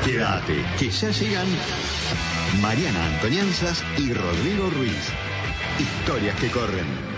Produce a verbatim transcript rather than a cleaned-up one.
Quédate, que ya llegan Mariana Antonianzas y Rodrigo Ruiz. Historias que corren.